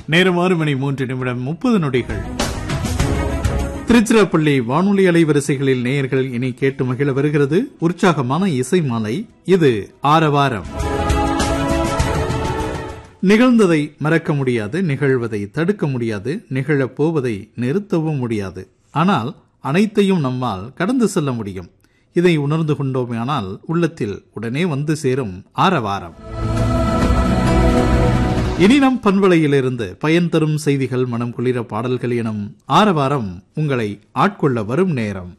நேரம் 6:03 திருச்சிராப்பள்ளி வானொலி அலைவரிசைகளில் நேயர்கள் இனி கேட்டு மகிழ வருகிறது உற்சாகமான இசை மாலை. இது ஆரவாரம். நிகழ்ந்ததை மறக்க முடியாது, நிகழ்வதை தடுக்க முடியாது, நிகழப் போவதை நிறுத்தவும் முடியாது. ஆனால் அனைத்தையும் நம்மால் கடந்து செல்ல முடியும். இதை உணர்ந்து கொண்டோமானால் உள்ளத்தில் உடனே வந்து சேரும் ஆரவாரம். இனி நம் பண்பலையிலிருந்து பயன் தரும் செய்திகள், மனம் குளிர பாடல்கள் எனும் ஆரவாரம் உங்களை ஆட்கொள்ள வரும் நேரம்.